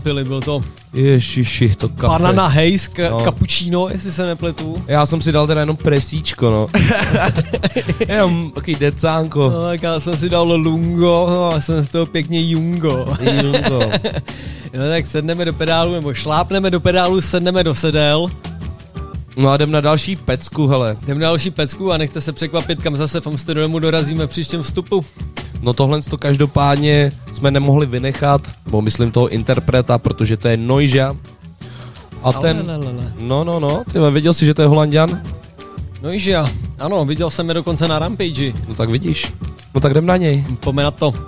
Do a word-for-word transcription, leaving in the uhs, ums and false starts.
pili, byl to Ježiši, to kafe. Banana Haze, ka- no. cappuccino, jestli se nepletu. Já jsem si dal teda jenom presíčko, no. Jenom takový decánko. No, tak já jsem si dal lungo, no, a jsem z toho pěkně jungo. Jungo. No tak sedneme do pedálu, nebo šlápneme do pedálu, sedneme do sedel. No a jdem na další pecku, hele. Jdem na další pecku a nechte se překvapit, kam zase v Amsterdamu dorazíme v příštím vstupu. No tohle to každopádně jsme nemohli vynechat, bo myslím toho interpreta, protože to je Noisia. A ten, no no no, ty viděl jsi, že to je Holanďan? Noisia, ano, viděl jsem je dokonce na Rampage. No tak vidíš, no tak jdem na něj. Pojďme na to.